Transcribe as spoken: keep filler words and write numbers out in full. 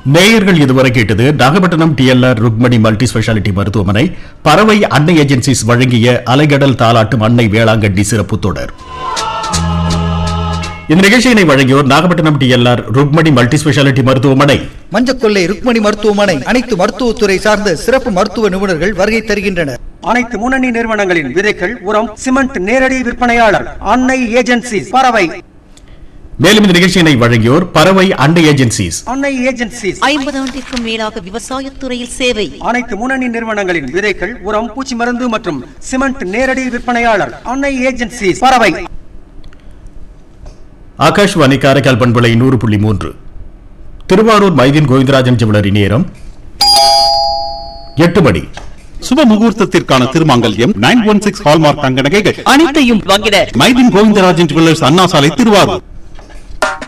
நேயர்கள் இதுவரை கேட்டது Nagapattinam DLR Rukmani multi speciality மருத்துவமனை பறவை அன்னை ஏஜென்சிஸ் வழங்கிய அலைகடல் தாலாட்டும் அன்னை வேளாங்கண்ணி சிறப்பு தொடர். இந்த நிகழ்ச்சியினை வழங்கியோர் Nagapattinam DLR Rukmani multi speciality மருத்துவமனை, மஞ்சக்கொள்ளை ருக்மணி மருத்துவமனை. அனைத்து மருத்துவத்துறை சார்ந்த சிறப்பு மருத்துவ நிபுணர்கள் வருகை தருகின்றனர். அனைத்து முன்னணி நிறுவனங்களின் விதைகள், உரம், சிமெண்ட் நேரடி விற்பனையாளர் அன்னை ஏஜென்சிஸ் பறவை. மேலும் இந்த நிகழ்ச்சியினை வழங்கியோர் பறவை அன்னை ஏஜென்சிஸ். அன்னை ஏஜென்சிஸ் ஐம்பது ஆண்டிற்கும் மேலாக விவசாயத்துறையில் சேவை. அனைத்து முன்னணி நிறுவனங்களின் விதைகள், உரம், பூச்சி மருந்து மற்றும் சிமெண்ட் நேரடி விற்பனையாளர் அன்னை ஏஜென்சிஸ் பறவை. ஆகாஷ்வாணி காரைக்கால் பண்பலை நூறு புள்ளி மூன்று. திருவாரூர் மைதீன் கோவிந்தராஜன் ஜுவல்லரி நேரம் எட்டு மணி. சுப முகூர்த்தத்திற்கான திருமாங்கல்யம் நைன் ஒன் சிக்ஸ் ஹால்மார்க் தங்க நகைகள் அனைத்தையும் வாங்கிட மைதீன் கோவிந்தராஜன் ஜுவல்லர்ஸ், அண்ணா சாலை, திருவாரூர்.